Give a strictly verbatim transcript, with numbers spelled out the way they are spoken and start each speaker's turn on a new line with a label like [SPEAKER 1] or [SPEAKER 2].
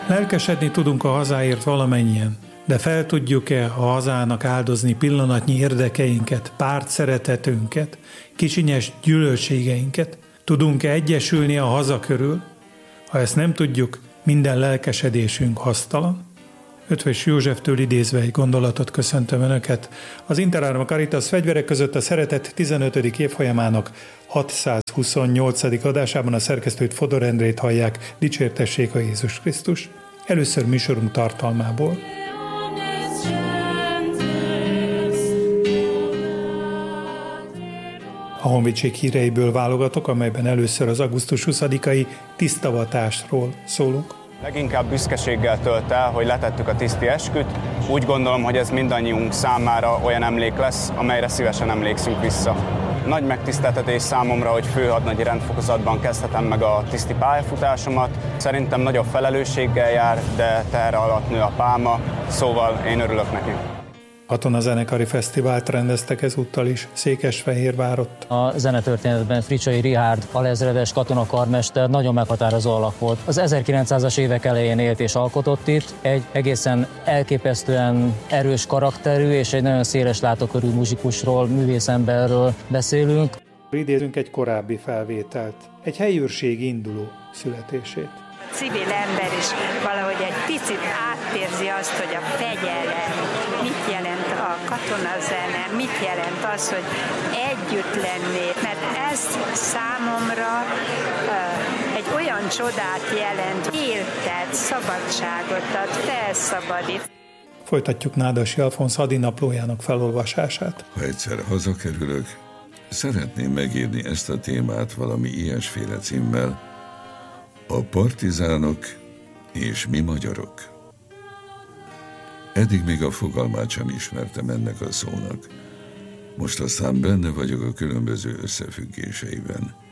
[SPEAKER 1] Lelkesedni tudunk a hazáért valamennyien, de fel tudjuk-e a hazának áldozni pillanatnyi érdekeinket, pártszeretetünket, kicsinyes gyűlöltségeinket? Tudunk-e egyesülni a haza körül? Ha ezt nem tudjuk, minden lelkesedésünk hasztalan. Ötvös Józseftől idézve egy gondolatot köszöntöm Önöket. Az Interárma Caritas Fegyverek között a szeretet tizenötödik évfolyamának hatszázhuszonnyolcadik adásában a szerkesztőt, Fodor Endrét hallják. Dicsértessék a Jézus Krisztus. Először műsorunk tartalmából. A Honvédség híreiből válogatok, amelyben először az augusztus huszadikai tisztavatásról szólunk.
[SPEAKER 2] Leginkább büszkeséggel tölt el, hogy letettük a tiszti esküt. Úgy gondolom, hogy ez mindannyiunk számára olyan emlék lesz, amelyre szívesen emlékszünk vissza. Nagy megtiszteltetés számomra, hogy főhadnagyi rendfokozatban kezdhetem meg a tiszti pályafutásomat. Szerintem nagyobb felelősséggel jár, de terre alatt nő a pálma, szóval én örülök neki.
[SPEAKER 1] Katonazenekari fesztivált rendeztek ezúttal is Székesfehérvárott.
[SPEAKER 3] A zenetörténetben Fricsai Richárd alezredes katonakarmester nagyon meghatározó alak volt. Az ezerkilencszázas évek elején élt és alkotott itt. Egy egészen elképesztően erős karakterű és egy nagyon széles látókörű muzsikusról, művészemberről beszélünk.
[SPEAKER 1] Idézünk egy korábbi felvételt, egy helyőrség induló születését.
[SPEAKER 4] A civil ember is valahogy egy picit átérzi azt, hogy a fegyelem, mit jelent a katonazene, mit jelent az, hogy együtt lenni. Mert ez számomra uh, egy olyan csodát jelent, éltet, szabadságot ad, felszabadít.
[SPEAKER 1] Folytatjuk Nádasi Alfonsz hadinaplójának felolvasását.
[SPEAKER 5] Ha egyszer hazakerülök, szeretném megírni ezt a témát valami ilyesféle címmel: A partizánok és mi magyarok. Eddig még a fogalmát sem ismertem ennek a szónak. Most aztán benne vagyok a különböző összefüggéseiben.